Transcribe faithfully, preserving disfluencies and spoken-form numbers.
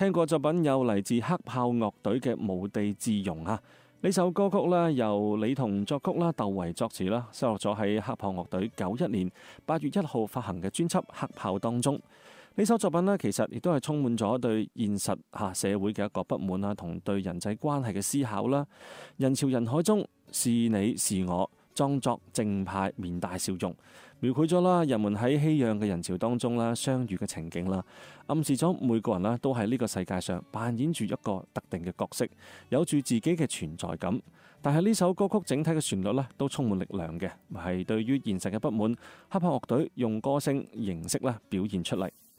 聽過作品有嚟自黑豹樂隊嘅《無地自容》啊，呢首歌曲咧由李彤作曲啦，竇唯作詞啦，收錄咗喺黑豹樂隊九一年八月一號發行嘅專輯《黑豹》當中。呢首作品呢，其實亦都係充滿咗對現實吓社會嘅一個不滿啊，同對人際關係嘅思考啦。人潮人海中，是你是我，裝作正派，面帶笑容，描繪咗啦人們喺熙攘嘅人潮當中啦相遇嘅情景啦，暗示咗每個人啦都喺呢個世界上扮演住一個特定嘅角色，有住自己嘅存在感。但係呢首歌曲整體嘅旋律咧都充滿力量嘅，係對於現實嘅不滿，黑豹樂隊用歌聲形式咧表現出嚟。